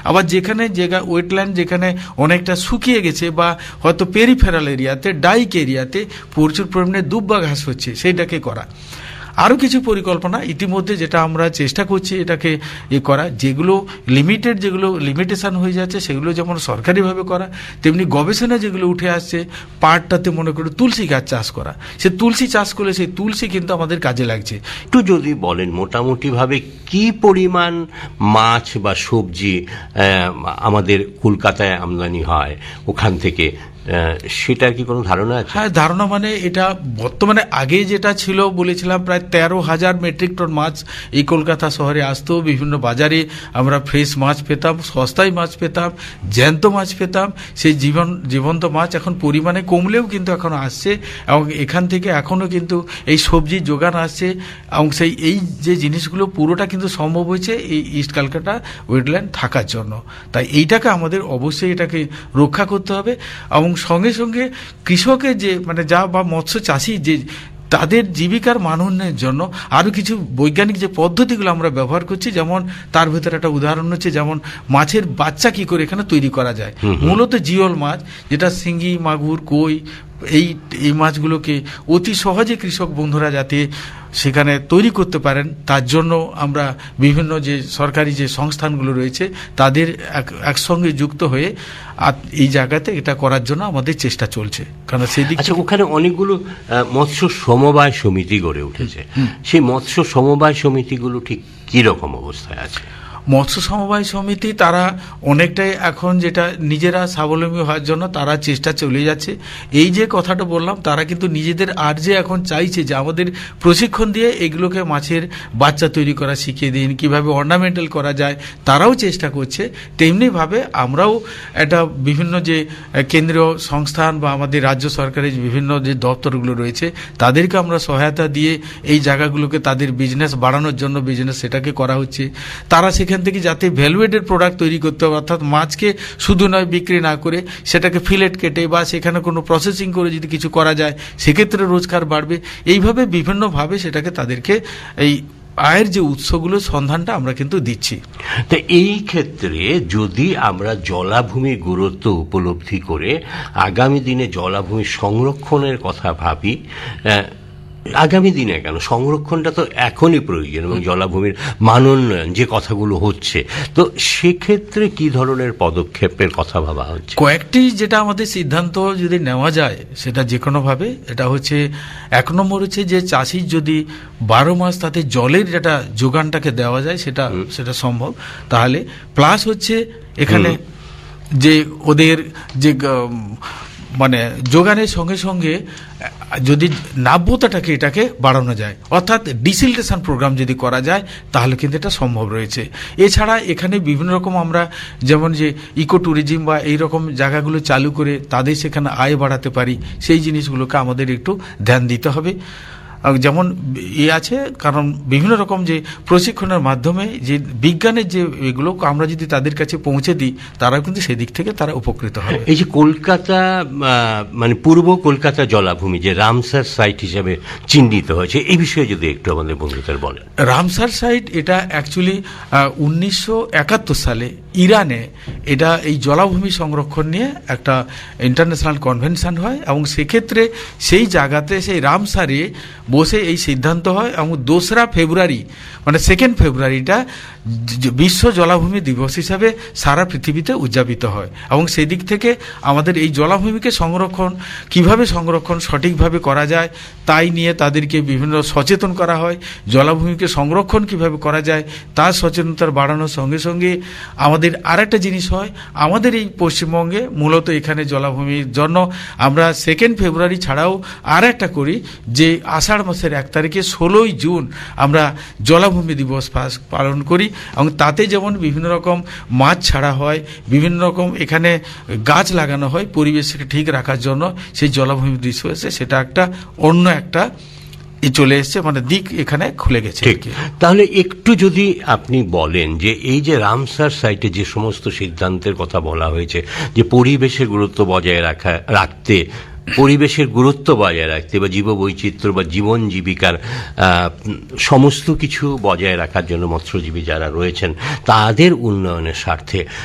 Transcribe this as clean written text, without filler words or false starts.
আবার যেখানে জায়গা ওয়েটল্যান্ড যেখানে অনেকটা শুকিয়ে গেছে বা হয়তো পেরিফেরাল এরিয়াতে ডাইক এরিয়াতে প্রচুর পরিমাণে দুব বা ঘাস হচ্ছে, সেইটাকে করা। আরও কিছু পরিকল্পনা ইতিমধ্যে যেটা আমরা চেষ্টা করছি এটাকে করা, যেগুলো লিমিটেশন হয়ে যাচ্ছে সেগুলো যেমন সরকারিভাবে করা, তেমনি গবেষণা যেগুলো উঠে আসছে, পাটটাতে মনে করে তুলসী গাছ চাষ করা, সে তুলসী চাষ করলে সেই তুলসী কিন্তু আমাদের কাজে লাগছে। একটু যদি বলেন মোটামুটিভাবে কি পরিমাণ মাছ বা সবজি আমাদের কলকাতায় আমদানি হয় ওখান থেকে, সেটার কি কোনো ধারণা আছে? হ্যাঁ, ধারণা মানে এটা বর্তমানে আগে যেটা ছিল বলেছিলাম প্রায় 13,000 মেট্রিক টন মাছ এই কলকাতা শহরে আসতো। বিভিন্ন বাজারে আমরা ফ্রেশ মাছ পেতাম, সস্তায় মাছ পেতাম, জ্যান্ত মাছ পেতাম। সেই জীবন্ত মাছ এখন পরিমাণে কমলেও কিন্তু এখন আসছে, এবং এখান থেকে এখনও কিন্তু এই সবজির যোগান আসছে, এবং এই যে জিনিসগুলো পুরোটা কিন্তু সম্ভব হয়েছে এই ইস্ট ক্যালকাটা ওয়েটল্যান্ড থাকার জন্য। তাই এইটাকে আমাদের অবশ্যই এটাকে রক্ষা করতে হবে, এবং সঙ্গে সঙ্গে কৃষকের যে মানে বা মৎস্য চাষি যে তাদের জীবিকার মান উন্নয়নের জন্য আরও কিছু বৈজ্ঞানিক যে পদ্ধতিগুলো আমরা ব্যবহার করছি, যেমন তার ভেতরে একটা উদাহরণ হচ্ছে যেমন মাছের বাচ্চা কি করে এখানে তৈরি করা যায়। মূলত জিওল মাছ, যেটা শিঙ্গি, মাগুর, কই, এই মাছগুলোকে অতি সহজে কৃষক বন্ধুরা যাতে সেখানে তৈরি করতে পারেন তার জন্য আমরা বিভিন্ন যে সরকারি যে সংস্থানগুলো রয়েছে তাদের একসঙ্গে যুক্ত হয়ে এই জায়গাতে এটা করার জন্য আমাদের চেষ্টা চলছে। কারণ সেদিকে ওখানে অনেকগুলো মৎস্য সমবায় সমিতি গড়ে উঠেছে, সেই মৎস্য সমবায় সমিতিগুলো ঠিক কি রকম অবস্থায় আছে? মৎস্য সমবায় সমিতি তারা অনেকটাই এখন যেটা নিজেরা স্বাবলম্বী হওয়ার জন্য তারা চেষ্টা চলে যাচ্ছে। এই যে কথাটা বললাম, তারা কিন্তু নিজেদের আর যে এখন চাইছে যে আমাদের প্রশিক্ষণ দিয়ে এগুলোকে মাছের বাচ্চা তৈরি করা শিখিয়ে দিন, কীভাবে অর্নামেন্টাল করা যায়, তারাও চেষ্টা করছে। তেমনিভাবে আমরাও একটা বিভিন্ন যে কেন্দ্রীয় সংস্থান বা আমাদের রাজ্য সরকারের বিভিন্ন যে দপ্তরগুলো রয়েছে তাদেরকে আমরা সহায়তা দিয়ে এই জায়গাগুলোকে তাদের বিজনেস বাড়ানোর জন্য সেটাকে করা হচ্ছে। তারা সেখানে থেকে যাতে ভ্যালুয়েডেড প্রোডাক্ট তৈরি করতে হবে, অর্থাৎ মাছকে শুধু নয় বিক্রি না করে সেটাকে ফিলেট কেটে বা সেখানে কোনো প্রসেসিং করে যদি কিছু করা যায় সেক্ষেত্রে রোজগার বাড়বে। এইভাবে বিভিন্নভাবে সেটাকে তাদেরকে এই আয়ের যে উৎসগুলো সন্ধানটা আমরা কিন্তু দিচ্ছি। তো এই ক্ষেত্রে যদি আমরা জলাভূমির গুরুত্ব উপলব্ধি করে আগামী দিনে জলাভূমি সংরক্ষণের কথা ভাবি, আগামী দিনে কেন সংরক্ষণটা তো এখনই প্রয়োজন, এবং জলাভূমির মানোন্নয়ন যে কথাগুলো হচ্ছে, তো সেক্ষেত্রে কি ধরনের পদক্ষেপের কথা ভাবা হচ্ছে? কয়েকটি যেটা আমাদের সিদ্ধান্ত যদি নেওয়া যায় সেটা যে কোনোভাবে, এটা হচ্ছে 1 নম্বর হচ্ছে যে চাষির যদি 12 মাস তাতে জলের যেটা যোগানটাকে দেওয়া যায় সেটা সম্ভব, তাহলে প্লাস হচ্ছে এখানে যে ওদের যে মানে যোগানের সঙ্গে সঙ্গে যদি নাব্যতাটাকে এটাকে বাড়ানো যায়, অর্থাৎ ডিসিল্টেশন প্রোগ্রাম যদি করা যায় তাহলে কিন্তু এটা সম্ভব রয়েছে। এছাড়া এখানে বিভিন্ন রকম আমরা যেমন যে ইকো ট্যুরিজম বা এইরকম জায়গাগুলো চালু করে তাদের সেখানে আয় বাড়াতে পারি, সেই জিনিসগুলোকে আমাদের একটু ধ্যান দিতে হবে। যেমন আছে, কারণ বিভিন্ন রকম যে প্রশিক্ষণের মাধ্যমে যে বিজ্ঞানের যে এগুলো আমরা যদি তাদের কাছে পৌঁছে দিই তারাও কিন্তু সেদিক থেকে তারা উপকৃত হবে। এই যে কলকাতা মানে পূর্ব কলকাতা জলাভূমি যে রামসার সাইট হিসেবে চিহ্নিত হয়েছে, এই বিষয়ে যদি একটু আমাদের বন্ধুদের বলেন। রামসার সাইট এটা অ্যাকচুয়ালি 1971 সালে ইরানে এটা এই জলাভূমি সংরক্ষণ নিয়ে একটা ইন্টারন্যাশনাল কনভেনশন হয়, এবং সেক্ষেত্রে সেই জায়গাতে সেই রামসারে বসে এই সিদ্ধান্ত হয়, এবং 2রা ফেব্রুয়ারি মানে 2nd ফেব্রুয়ারিটা বিশ্ব জলাভূমি দিবস হিসাবে সারা পৃথিবীতে উদযাপিত হয়। এবং সেই দিক থেকে আমাদের এই জলাভূমিকে কিভাবে সংরক্ষণ সঠিকভাবে করা যায় তাই নিয়ে তাদেরকে বিভিন্ন সচেতন করা হয়। জলাভূমিকে সংরক্ষণ কিভাবে করা যায় তার সচেতনতা বাড়ানোর সঙ্গে সঙ্গে আমাদের আরেকটা জিনিস হয়, আমাদের এই পশ্চিমবঙ্গে মূলত এখানে জলাভূমির জন্য আমরা 2nd ফেব্রুয়ারি ছাড়াও আর একটা করি যে আষাঢ় মাসের 1 তারিখে 16ই জুন আমরা জলাভূমি দিবস পালন করি, এবং তাতে যেমন বিভিন্ন রকম মাছ ছাড়া হয়, বিভিন্ন রকম এখানে গাছ লাগানো হয় পরিবেশকে ঠিক রাখার জন্য। সেই জলাভূমি দিবসে সেটা একটা অন্য একটা চলে এসছে, মানে দিক এখানে খুলে গেছে। তাহলে একটু যদি আপনি বলেন যে এই যে রামসার সাইটে যে সমস্ত সিদ্ধান্তের কথা বলা হয়েছে, যে পরিবেশের গুরুত্ব বজায় রাখতে বা জীববৈচিত্র্য বা জীবন জীবিকার সমস্ত কিছু বজায় রাখার জন্য মৎস্যজীবী যারা রয়েছেন তাদের উন্নয়নের স্বার্থে